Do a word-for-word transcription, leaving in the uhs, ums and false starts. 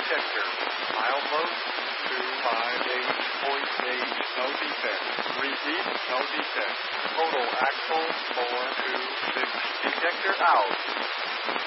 detector. Milepost two five eight, point eight, no defect. Repeat, no defect. Total axle four two six, detector out.